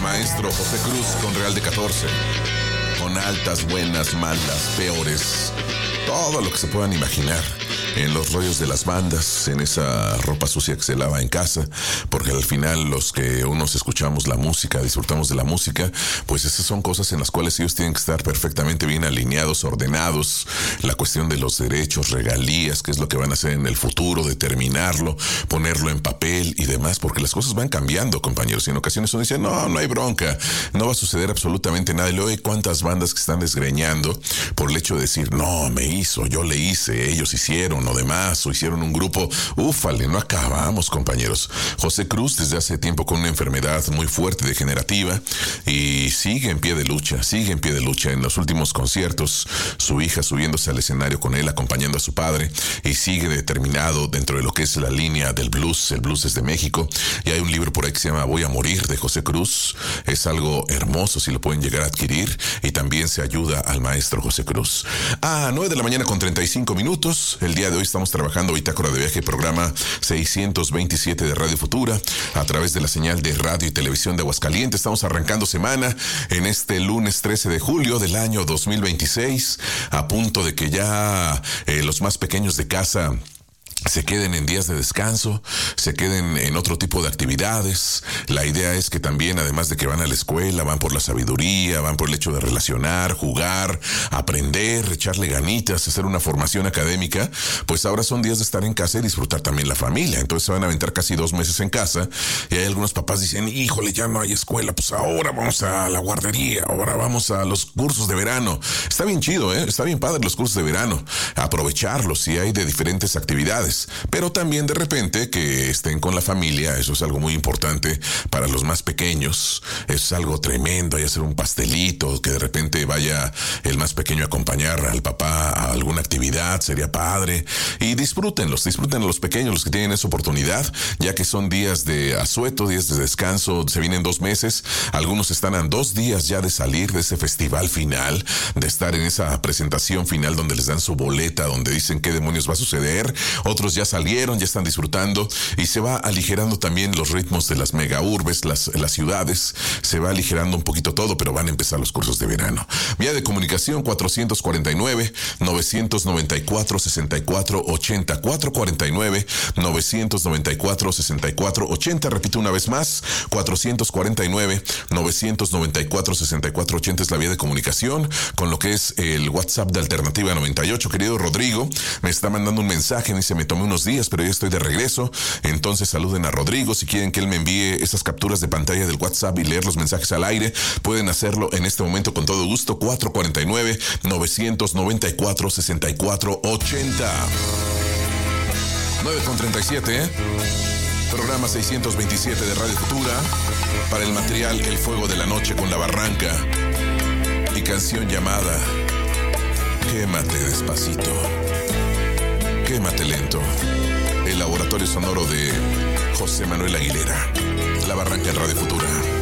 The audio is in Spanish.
al maestro José Cruz con Real de 14. Con altas, buenas, malas, peores. Todo lo que se puedan imaginar. En los rollos de las bandas, en esa ropa sucia que se lava en casa, porque al final los que unos escuchamos la música, disfrutamos de la música, pues esas son cosas en las cuales ellos tienen que estar perfectamente bien alineados, ordenados. La cuestión de los derechos, regalías, qué es lo que van a hacer en el futuro, determinarlo, ponerlo en papel y demás, porque las cosas van cambiando, compañeros. Y en ocasiones uno dice, no hay bronca, no va a suceder absolutamente nada. Y luego hay cuántas bandas que están desgreñando por el hecho de decir, no, me hizo, yo le hice, ellos hicieron, o demás, o hicieron un grupo. Úfale, no acabamos, compañeros. José Cruz desde hace tiempo con una enfermedad muy fuerte, degenerativa, y sigue en pie de lucha. En los últimos conciertos, su hija subiéndose al escenario con él, acompañando a su padre, y sigue determinado dentro de lo que es la línea del blues. El blues desde México, y hay un libro por ahí que se llama Voy a morir, de José Cruz. Es algo hermoso si lo pueden llegar a adquirir, y también se ayuda al maestro José Cruz. 9 de la mañana con 35 minutos. El día de hoy estamos trabajando Bitácora de Viaje, programa 627 de Radio Futura, a través de la señal de radio y televisión de Aguascalientes. Estamos arrancando semana en este lunes 13 de julio del año 2026, a punto de que ya los más pequeños de casa se queden en días de descanso, se queden en otro tipo de actividades. La idea es que también, además de que van a la escuela, van por la sabiduría, van por el hecho de relacionar, jugar, aprender, echarle ganitas, hacer una formación académica, pues ahora son días de estar en casa y disfrutar también la familia. Entonces se van a aventar casi 2 meses en casa, y hay algunos papás dicen, híjole, ya no hay escuela, pues ahora vamos a la guardería, ahora vamos a los cursos de verano. Está bien chido, está bien padre los cursos de verano, aprovecharlos, si hay de diferentes actividades. Pero también de repente que estén con la familia, eso es algo muy importante para los más pequeños. Es algo tremendo, hay hacer un pastelito, que de repente vaya el más pequeño a acompañar al papá a alguna actividad, sería padre. Y disfruten a los pequeños, los que tienen esa oportunidad, ya que son días de asueto, días de descanso, se vienen 2 meses. Algunos están a 2 días ya de salir de ese festival final, de estar en esa presentación final donde les dan su boleta, donde dicen qué demonios va a suceder. Otros ya salieron, ya están disfrutando, y se va aligerando también los ritmos de las megaurbes, las ciudades, se va aligerando un poquito todo, pero van a empezar los cursos de verano. Vía de comunicación 449-994-6480, 449-994-6480, repito una vez más, 449-994-6480 es la vía de comunicación, con lo que es el WhatsApp de Alternativa 98. Querido Rodrigo, me está mandando un mensaje, me dice, me tomé unos días, pero ya estoy de regreso. Entonces saluden a Rodrigo. Si quieren que él me envíe esas capturas de pantalla del WhatsApp y leer los mensajes al aire, pueden hacerlo en este momento con todo gusto. 449-994-6480. 9:37, programa 627 de Radio Futura, para el material El Fuego de la Noche con La Barranca, y canción llamada Quémate Despacito, Quémate Lento, el laboratorio sonoro de José Manuel Aguilera. La Barranca en Radio Futura.